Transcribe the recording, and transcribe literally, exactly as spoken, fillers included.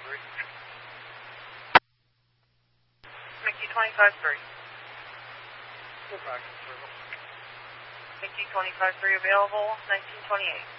three. Mickey twenty-five three. Go back to service. Mickey twenty-five three available, nineteen twenty-eight.